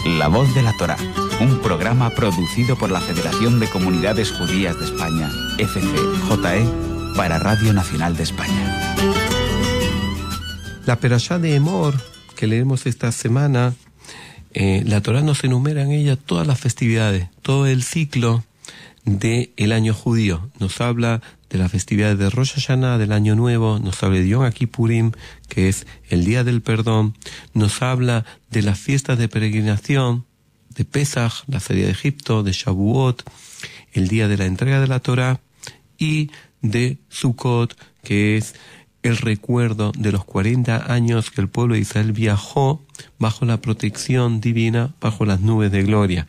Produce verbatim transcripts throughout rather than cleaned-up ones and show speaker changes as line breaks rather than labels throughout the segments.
La Voz de la Torá, un programa producido por la Federación de Comunidades Judías de España, F C J E, para Radio Nacional de España.
La Perashá de Emor, que leemos esta semana, eh, la Torá nos enumera en ella todas las festividades, todo el ciclo del año judío. Nos habla de las festividades de Rosh Hashanah, del Año Nuevo, nos habla de Yom Kippurim, que es el Día del Perdón, nos habla de las fiestas de peregrinación, de Pesach, la salida de Egipto, de Shavuot, el día de la entrega de la Torá, y de Sukkot, que es el recuerdo de los cuarenta años que el pueblo de Israel viajó bajo la protección divina, bajo las nubes de gloria.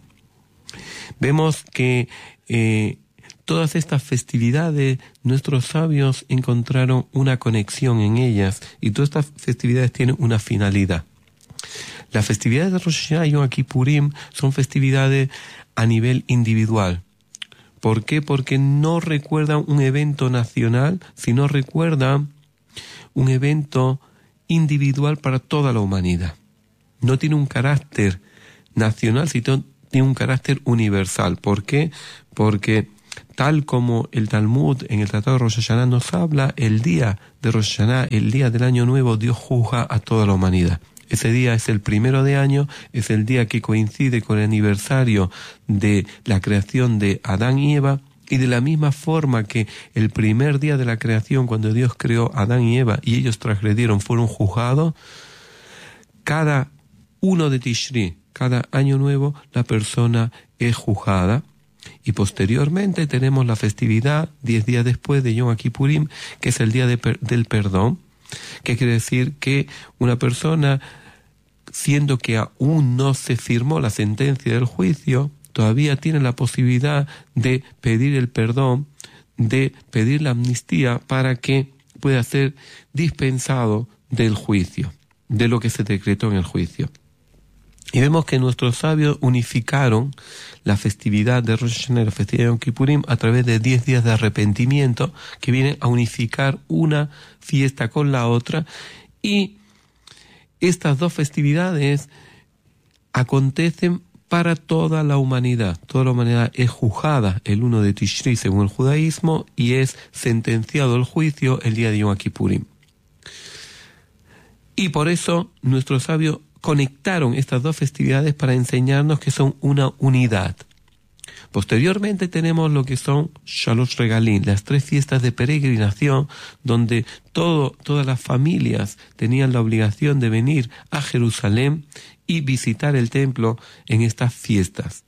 Vemos que eh, todas estas festividades, nuestros sabios encontraron una conexión en ellas, y todas estas festividades tienen una finalidad. Las festividades de Rosh Hashanah y Yom Kippurim son festividades a nivel individual. ¿Por qué? Porque no recuerdan un evento nacional, sino recuerdan un evento individual para toda la humanidad. No tiene un carácter nacional, sino tiene un carácter universal. ¿Por qué? Porque tal como el Talmud en el Tratado de Rosh Hashanah nos habla, el día de Rosh Hashanah, el día del Año Nuevo, Dios juzga a toda la humanidad. Ese día es el primero de año, es el día que coincide con el aniversario de la creación de Adán y Eva, y de la misma forma que el primer día de la creación, cuando Dios creó a Adán y Eva y ellos transgredieron, fueron juzgados, cada uno de Tishri, cada año nuevo, la persona es juzgada. Y posteriormente tenemos la festividad, diez días después de Yom Kippurim, que es el día de per- del perdón, que quiere decir que una persona, siendo que aún no se firmó la sentencia del juicio, todavía tiene la posibilidad de pedir el perdón, de pedir la amnistía para que pueda ser dispensado del juicio, de lo que se decretó en el juicio. Y vemos que nuestros sabios unificaron la festividad de Rosh Hashanah y la festividad de Yom Kippurim a través de diez días de arrepentimiento, que vienen a unificar una fiesta con la otra. Y estas dos festividades acontecen para toda la humanidad. Toda la humanidad es juzgada el uno de Tishri según el judaísmo y es sentenciado el juicio el día de Yom Kippurim. Y por eso nuestros sabios conectaron estas dos festividades para enseñarnos que son una unidad. Posteriormente tenemos lo que son Shalosh Regalim, las tres fiestas de peregrinación, donde todo, todas las familias tenían la obligación de venir a Jerusalén y visitar el templo en estas fiestas.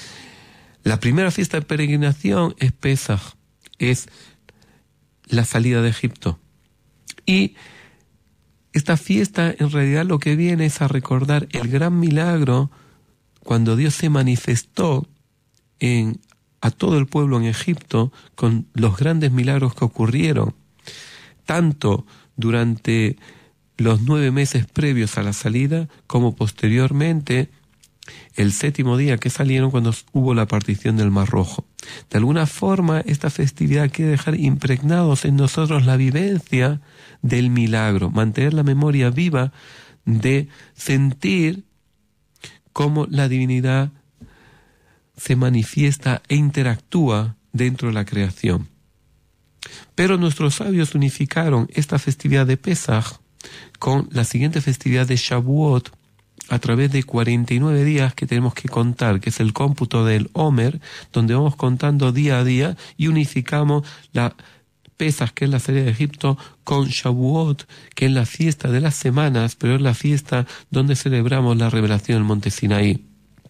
La primera fiesta de peregrinación es Pesach, es la salida de Egipto. Y esta fiesta en realidad lo que viene es a recordar el gran milagro cuando Dios se manifestó en, a todo el pueblo en Egipto con los grandes milagros que ocurrieron, tanto durante los nueve meses previos a la salida como posteriormente el séptimo día que salieron cuando hubo la partición del Mar Rojo. De alguna forma esta festividad quiere dejar impregnados en nosotros la vivencia del milagro, mantener la memoria viva de sentir cómo la divinidad se manifiesta e interactúa dentro de la creación. Pero nuestros sabios unificaron esta festividad de Pesach con la siguiente festividad de Shavuot a través de cuarenta y nueve días que tenemos que contar, que es el cómputo del Omer, donde vamos contando día a día y unificamos la Pesach, que es la salida de Egipto, con Shavuot, que es la fiesta de las semanas, pero es la fiesta donde celebramos la revelación del Monte Sinaí.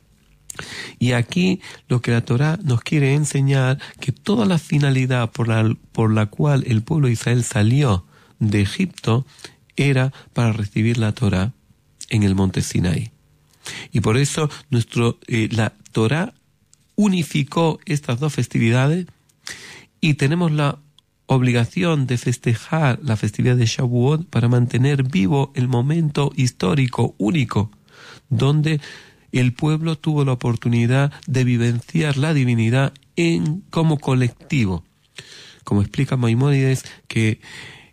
Y aquí lo que la Torá nos quiere enseñar, que toda la finalidad por la, por la cual el pueblo de Israel salió de Egipto era para recibir la Torá en el Monte Sinaí. Y por eso nuestro, eh, la Torá unificó estas dos festividades y tenemos la obligación de festejar la festividad de Shavuot para mantener vivo el momento histórico único donde el pueblo tuvo la oportunidad de vivenciar la divinidad en, como colectivo. Como explica Maimónides, que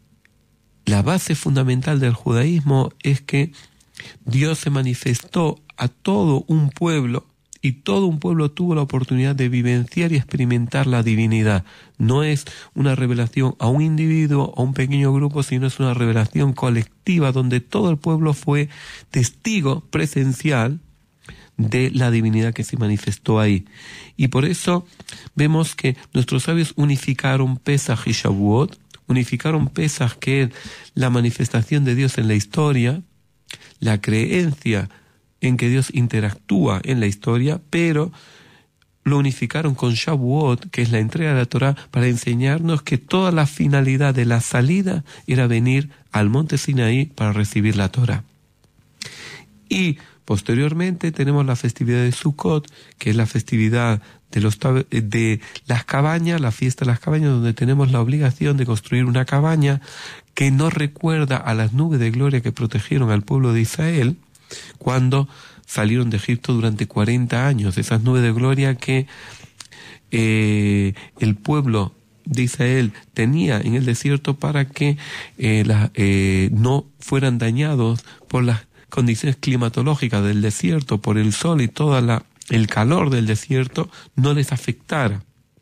la base fundamental del judaísmo es que Dios se manifestó a todo un pueblo, y todo un pueblo tuvo la oportunidad de vivenciar y experimentar la divinidad. No es una revelación a un individuo o a un pequeño grupo, sino es una revelación colectiva donde todo el pueblo fue testigo presencial de la divinidad que se manifestó ahí. Y por eso vemos que nuestros sabios unificaron Pesaj y Shavuot, unificaron Pesaj, que es la manifestación de Dios en la historia, la creencia en que Dios interactúa en la historia, pero lo unificaron con Shavuot, que es la entrega de la Torá, para enseñarnos que toda la finalidad de la salida era venir al monte Sinaí para recibir la Torá. Y posteriormente tenemos la festividad de Sukkot, que es la festividad de, los, de las cabañas, la fiesta de las cabañas, donde tenemos la obligación de construir una cabaña que nos recuerda a las nubes de gloria que protegieron al pueblo de Israel cuando salieron de Egipto durante cuarenta años, esas nubes de gloria que eh, el pueblo de Israel tenía en el desierto para que eh, la, eh, no fueran dañados por las condiciones climatológicas del desierto, por el sol y todo la, el calor del desierto, no les afectara.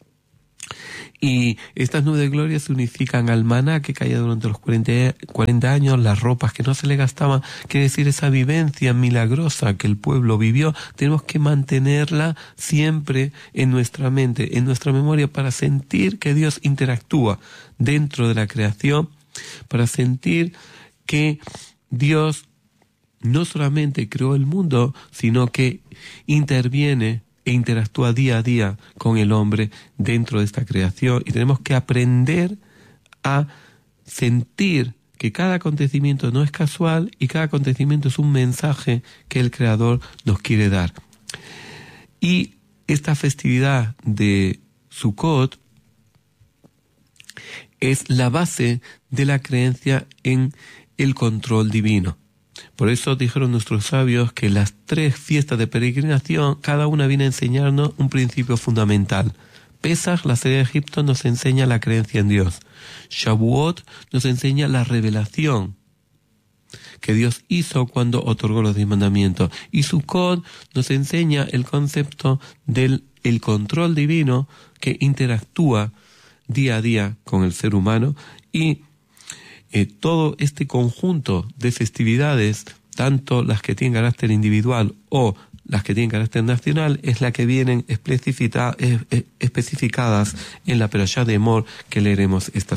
Y estas nubes de gloria se unifican al maná que caía durante los cuarenta años, las ropas que no se le gastaban, quiere decir esa vivencia milagrosa que el pueblo vivió, tenemos que mantenerla siempre en nuestra mente, en nuestra memoria, para sentir que Dios interactúa dentro de la creación, para sentir que Dios no solamente creó el mundo, sino que interviene e interactúa día a día con el hombre dentro de esta creación, y tenemos que aprender a sentir que cada acontecimiento no es casual y cada acontecimiento es un mensaje que el Creador nos quiere dar. Y esta festividad de Sukkot es la base de la creencia en el control divino. Por eso dijeron nuestros sabios que las tres fiestas de peregrinación, cada una viene a enseñarnos un principio fundamental. Pesaj, la salida de Egipto, nos enseña la creencia en Dios. Shavuot nos enseña la revelación que Dios hizo cuando otorgó los diez mandamientos. Y Sukkot nos enseña el concepto del el control divino que interactúa día a día con el ser humano, y Eh, todo este conjunto de festividades, tanto las que tienen carácter individual o las que tienen carácter nacional, es la que vienen especificadas en la Perashá de Emor que leeremos esta